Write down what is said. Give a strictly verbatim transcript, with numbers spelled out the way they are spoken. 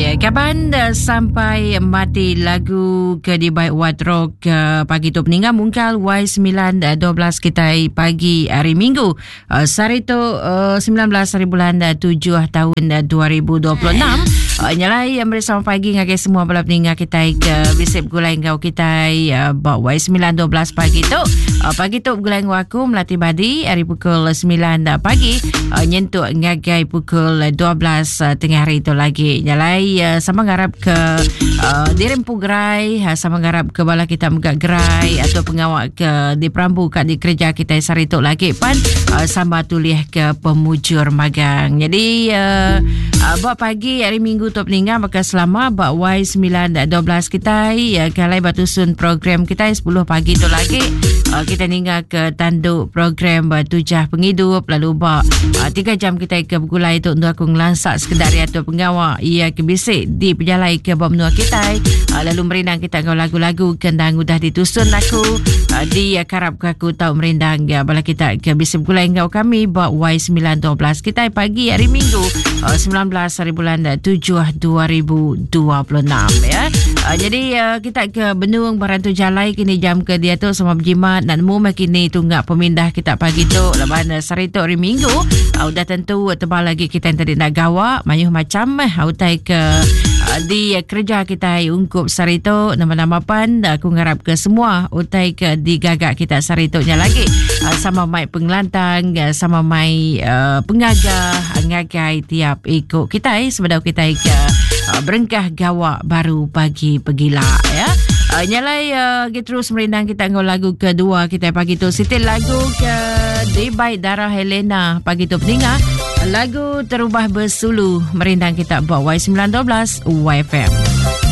Ya, kapan uh, sampai mati lagu ke di baik Wadrog uh, pagi tu peninggal mungkal Y sembilan dua belas kita pagi hari Minggu. Uh, Sari tu uh, sembilan belas hari bulan uh, tujuh tahun uh, dua ribu dua puluh enam. Uh, nyalai yang bersama pagi ngagai semua bala peninggal kita ke bisip gulai ngau kita uh, bawa Y sembilan dua belas pagi tu. Uh, pagi tu gulai ngau aku melatih badi hari pukul sembilan uh, pagi uh, nyentuk ngagai pukul dua belas uh, tengah hari tu lagi. Nyalai uh, sama ngarap ke uh, dirempu gerai, uh, sama ngarap ke bala kita megak gerai atau pengawak ke di perambu kat di kerja kita sarituk lagi pan uh, sama tulis ke pemujur magang. Jadi uh, uh, buat pagi hari Minggu tu peninggal maka selama buat Y sembilan dua belas kita uh, kalai batusun program kita sepuluh pagi tu lagi uh, kita tinggal ke tanduk program Tujah Penghidup lalu buat uh, tiga jam kita ke bergulai tu untuk aku ngelansak sekedar atau pengawak ia ke bisik di penjalai ke bawah menua kita uh, lalu merindang kita kau lagu-lagu kendang udah ditusun aku uh, di uh, karap aku tahu merindang ya, bala kita ke bisik gulai engkau kami buat Y sembilan dua belas kita pagi hari Minggu uh, sembilan belas hari bulan tujuh dua ribu dua puluh enam ya. Uh, jadi uh, kita ke Benung Barantu Jalai kini jam ke dia tu sama berjimat dan mu kini tunggak pemindah kita pagi tu lepas uh, sari tu hari Minggu uh, udah tentu tebal lagi kita yang tadi nak gawak mayuh macam eh utai ke uh, di uh, kerja kita ungkup sari tu nama-nama pan uh, aku ngarap ke semua utai ke digagak kita sari tu nya lagi uh, sama mai pengelantang uh, sama mai uh, pengagah ngagai tiap ikut kita eh sebab kita ke uh, berengkah gawak baru pagi pegila ya. Uh, nyalai uh, kita terus merindang kita ngau lagu kedua kita pagi tu sitil lagu ke di baik Darah Helena pagi tu peninggal lagu Terubah Bersulu merindang kita buat Y sembilan dua belas Y F M.